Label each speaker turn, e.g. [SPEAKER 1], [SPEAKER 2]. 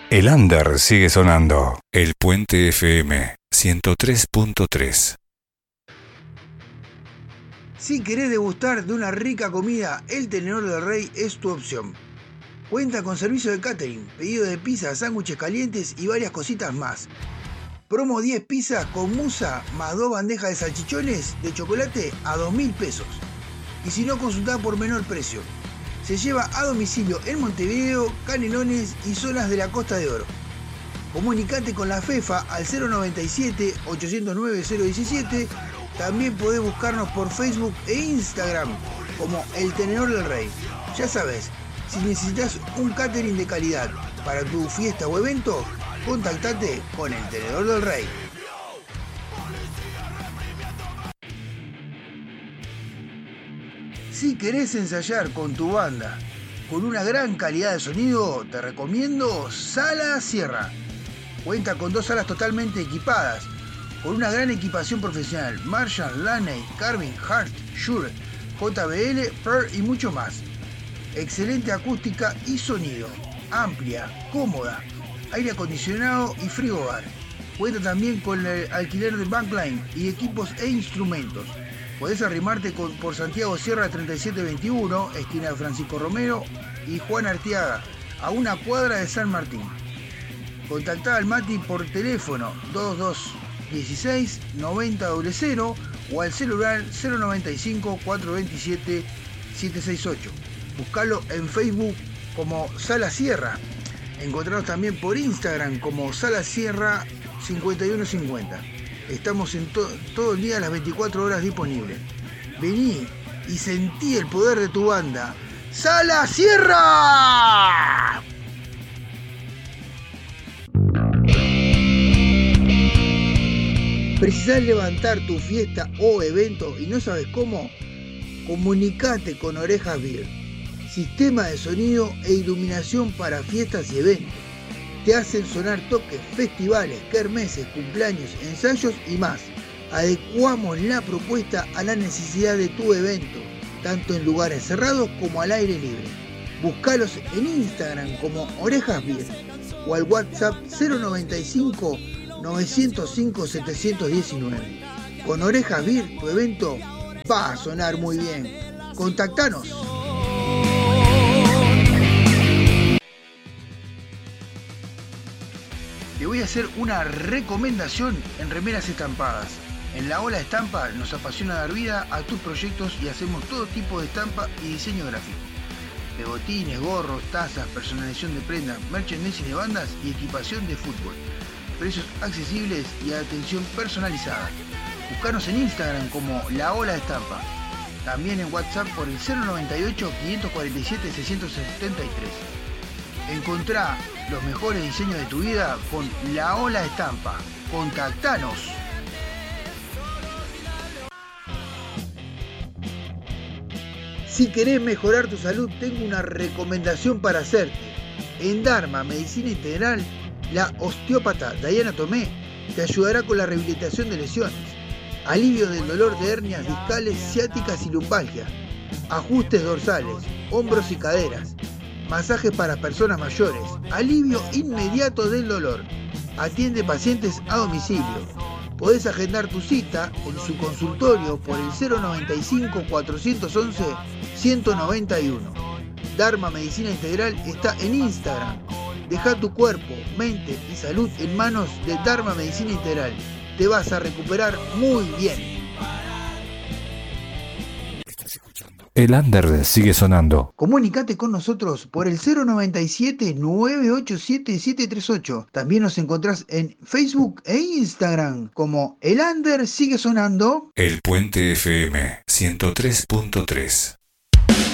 [SPEAKER 1] El under sigue sonando. El Puente FM 103.3.
[SPEAKER 2] Si querés degustar de una rica comida, El Tenedor del Rey es tu opción. Cuenta con servicio de catering, pedido de pizza, sándwiches calientes y varias cositas más. Promo 10 pizzas con musa más 2 bandejas de salchichones de chocolate a 2.000 pesos. Y si no, consultá por menor precio. Se lleva a domicilio en Montevideo, Canelones y zonas de la Costa de Oro. Comunicate con la FEFA al 097-809-017. También podés buscarnos por Facebook e Instagram como El Tenedor del Rey. Ya sabes, si necesitas un catering de calidad para tu fiesta o evento, contactate con El Tenedor del Rey. Si querés ensayar con tu banda con una gran calidad de sonido, te recomiendo Sala Sierra. Cuenta con 2 salas totalmente equipadas, con una gran equipación profesional: Marshall, Laney, Carvin, Hart, Shure, JBL, Pearl y mucho más. Excelente acústica y sonido, amplia, cómoda, aire acondicionado y frigobar. Cuenta también con el alquiler de backline y equipos e instrumentos. Podés arrimarte por Santiago Sierra 3721, esquina de Francisco Romero y Juan Arteaga, a una cuadra de San Martín. Contactá al Mati por teléfono 2216 9000 o al celular 095 427 768. Buscalo en Facebook como Sala Sierra. Encontranos también por Instagram como Sala Sierra 5150. Estamos en todo el día, las 24 horas disponibles. Vení y sentí el poder de tu banda. ¡Sala Sierra! ¿Precisás levantar tu fiesta o evento y no sabes cómo? Comunicate con Orejas Beer. Sistema de sonido e iluminación para fiestas y eventos. Te hacen sonar toques, festivales, kermeses, cumpleaños, ensayos y más. Adecuamos la propuesta a la necesidad de tu evento, tanto en lugares cerrados como al aire libre. Búscalos en Instagram como Orejas Beer o al WhatsApp 095 905 719. Con Orejas Beer tu evento va a sonar muy bien. Contactanos. Te voy a hacer una recomendación en remeras estampadas. En La Ola Estampa nos apasiona dar vida a tus proyectos y hacemos todo tipo de estampa y diseño gráfico. Pegotines, gorros, tazas, personalización de prendas, merchandising de bandas y equipación de fútbol. Precios accesibles y atención personalizada. Buscanos en Instagram como La Ola Estampa. También en WhatsApp por el 098 547 673. Encontrá los mejores diseños de tu vida con La Ola Estampa. Contactanos. Si querés mejorar tu salud, tengo una recomendación para hacerte. En Dharma Medicina Integral, la osteópata Diana Tomé te ayudará con la rehabilitación de lesiones, alivio del dolor de hernias discales, ciáticas y lumbalgia, ajustes dorsales, hombros y caderas, masajes para personas mayores, alivio inmediato del dolor. Atiende pacientes a domicilio. Podés agendar tu cita en su consultorio por el 095 411 191. Dharma Medicina Integral está en Instagram. Deja tu cuerpo, mente y salud en manos de Dharma Medicina Integral. Te vas a recuperar muy bien.
[SPEAKER 1] El under sigue sonando.
[SPEAKER 2] Comunicate con nosotros por el 097-987-738. También nos encontrás en Facebook e Instagram como El under sigue sonando.
[SPEAKER 1] El Puente FM 103.3.